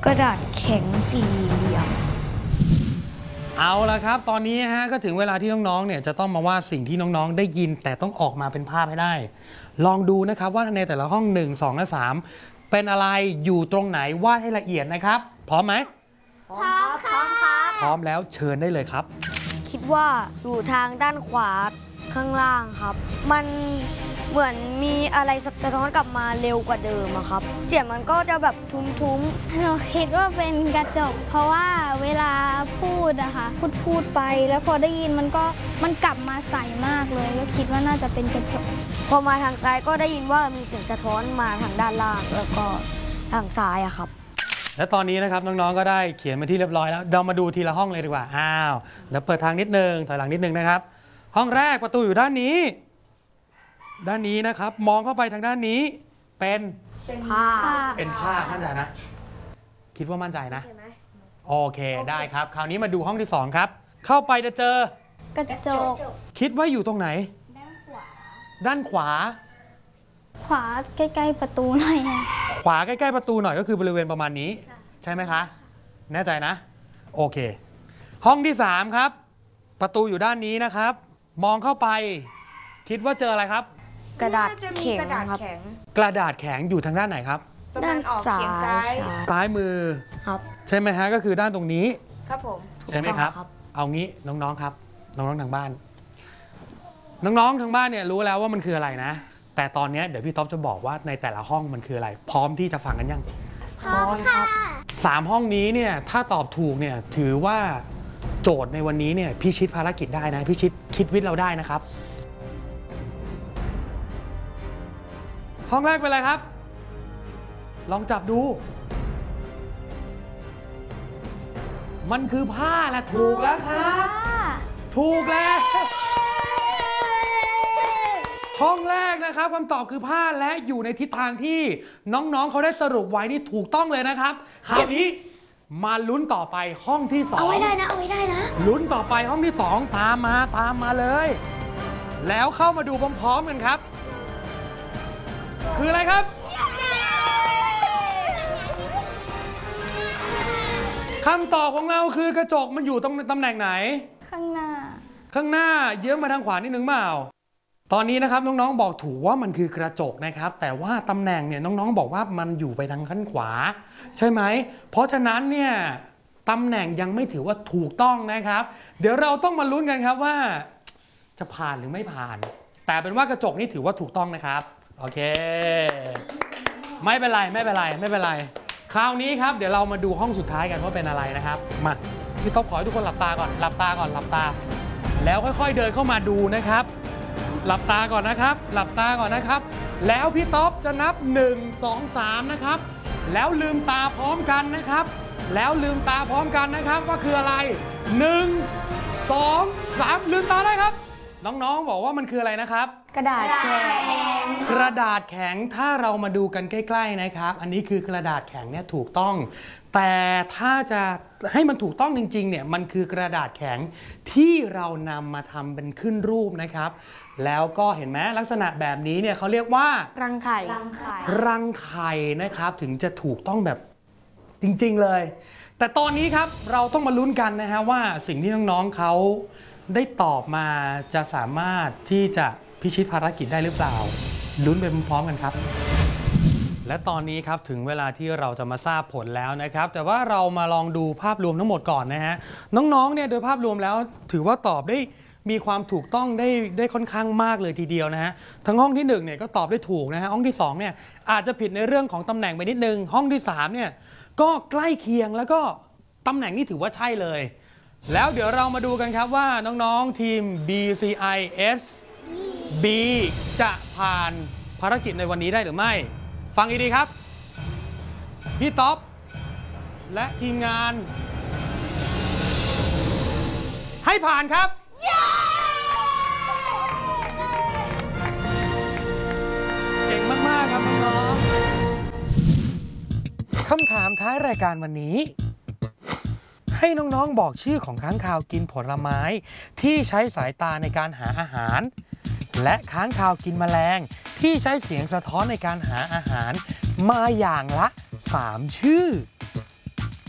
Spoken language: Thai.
กระดาษแข็งสี่เหลี่ยมเอาละครับตอนนี้ฮะก็ถึงเวลาที่น้องๆเนี่ยจะต้องมาวาดสิ่งที่น้องๆได้ยินแต่ต้องออกมาเป็นภาพให้ได้ลองดูนะครับว่าในแต่ละห้อง1 2และ3เป็นอะไรอยู่ตรงไหนวาดให้ละเอียดนะครับพร้อมไหมพร้อมครับพร้อมแล้วเชิญได้เลยครับคิดว่าอยู่ทางด้านขวาข้างล่างครับมันเหมือนมีอะไรสะท้อนกลับมาเร็วกว่าเดิมอะครับเสียงมันก็จะแบบทุ้มหนูคิดว่าเป็นกระจกเพราะว่าเวลาพูดอะค่ะพูดไปแล้วพอได้ยินมันกลับมาใสมากเลยก็คิดว่าน่าจะเป็นกระจกพอมาทางซ้ายก็ได้ยินว่ามีเสียงสะท้อนมาทางด้านล่างแล้วก็ทางซ้ายอะครับและตอนนี้นะครับน้องๆก็ได้เขียนมาที่เรียบร้อยแล้วเรามาดูทีละห้องเลยดีกว่าแล้วเปิดทางนิดนึงถอยหลังนิดนึงนะครับห้องแรกประตูอยู่ด้านนี้นะครับมองเข้าไปทางด้านนี้เป็นผ้ามั่นใจนะคิดว่ามั่นใจนะโอเคได้ครับคราวนี้มาดูห้องที่2ครับเข้าไปจะเจอกระจกคิดว่าอยู่ตรงไหนด้านขวาใกล้ๆประตูหน่อยขวาใกล้ๆประตูหน่อยก็คือบริเวณประมาณนี้ใช่ไหมคะแน่ใจนะโอเคห้องที่3ครับประตูอยู่ด้านนี้นะครับมองเข้าไปคิดว่าเจออะไรครับกระดาษแข็งครับกระดาษแข็งอยู่ทางด้านไหนครับด้านซ้ายมือครับใช่ไหมฮะก็คือด้านตรงนี้ครับผมใช่ไหมครับเอางี้น้องๆครับน้องๆทางบ้านน้องๆทางบ้านเนี่ยรู้แล้วว่ามันคืออะไรนะแต่ตอนนี้เดี๋ยวพี่ท็อปจะบอกว่าในแต่ละห้องมันคืออะไรพร้อมที่จะฟังกันยังพร้อมครับ 3ห้องนี้เนี่ยถ้าตอบถูกเนี่ยถือว่าโจทย์ในวันนี้เนี่ยพิชิตภารกิจได้นะพิชิตคิดวิทย์เราได้นะครับห้องแรกเป็นอะไรครับลองจับดูมันคือผ้าแหละถูกแล้วครับถูกแล้วห้องแรกนะครับคำตอบคือผ้าและอยู่ในทิศทางที่น้องๆเขาได้สรุปไว้นี่ถูกต้องเลยนะครับคราวนี้มาลุ้นต่อไปห้องที่2 เอาไว้ได้นะลุ้นต่อไปห้องที่2ตามมาเลยแล้วเข้ามาดูพร้อมๆกันครับคืออะไรครับคำตอบของเราคือกระจกมันอยู่ตรงตำแหน่งไหนข้างหน้าเยื้องมาทางขวานิดนึงเปล่าตอนนี้นะครับน้องๆบอกถูกว่ามันคือกระจกนะครับแต่ว่าตำแหน่งเนี่ยน้องๆบอกว่ามันอยู่ไปทางข้างขวาใช่ไหมเพราะฉะนั้นเนี่ยตำแหน่งยังไม่ถือว่าถูกต้องนะครับเดี๋ยวเราต้องมาลุ้นกันครับว่าจะผ่านหรือไม่ผ่านแต่เป็นว่ากระจกนี่ถือว่าถูกต้องนะครับโอเคไม่เป็นไรคราวนี้ครับเดี๋ยวเรามาดูห้องสุดท้ายกันว่าเป็นอะไรนะครับมาพี่ต๊อบขอให้ทุกคนหลับตาก่อนหลับตาแล้วค่อยๆเดินเข้ามาดูนะครับหลับตาก่อนนะครับแล้วพี่ต๊อบจะนับ1 2 3นะครับแล้วลืมตาพร้อมกันนะครับว่าคืออะไร1 2 3ลืมตาได้ครับน้องๆบอกว่ามันคืออะไรนะครับกระดาษแข็งถ้าเรามาดูกันใกล้ๆนะครับอันนี้คือกระดาษแข็งเนี่ยถูกต้องแต่ถ้าจะให้มันถูกต้องจริงๆเนี่ยมันคือกระดาษแข็งที่เรานำมาทำเป็นขึ้นรูปนะครับแล้วก็เห็นไหมลักษณะแบบนี้เนี่ยเขาเรียกว่ารังไข่นะครับถึงจะถูกต้องแบบจริงๆเลยแต่ตอนนี้ครับเราต้องมาลุ้นกันนะฮะว่าสิ่งที่น้องๆเขาได้ตอบมาจะสามารถที่จะพิชิตภารกิจได้หรือเปล่าลุ้นไปพร้อมๆกันครับและตอนนี้ครับถึงเวลาที่เราจะมาทราบผลแล้วนะครับแต่ว่าเรามาลองดูภาพรวมทั้งหมดก่อนนะฮะน้องๆเนี่ยโดยภาพรวมแล้วถือว่าตอบได้มีความถูกต้องได้ค่อนข้างมากเลยทีเดียวนะฮะทั้งห้องที่1เนี่ยก็ตอบได้ถูกนะฮะห้องที่2เนี่ยอาจจะผิดในเรื่องของตำแหน่งไปนิดนึงห้องที่3เนี่ยก็ใกล้เคียงแล้วก็ตำแหน่งนี่ถือว่าใช่เลยแล้วเดี๋ยวเรามาดูกันครับว่าน้องๆทีม BCIS B จะผ่านภารกิจในวันนี้ได้หรือไม่ฟังดีๆครับพี่ต๊อบและทีมงานให้ผ่านครับเก่งมากๆครับน้องๆคำถามท้ายรายการวันนี้ให้น้องๆบอกชื่อของค้างคาวกินผลไม้ที่ใช้สายตาในการหาอาหารและค้างคาวกินแมลงที่ใช้เสียงสะท้อนในการหาอาหารมาอย่างละ3 ชื่อ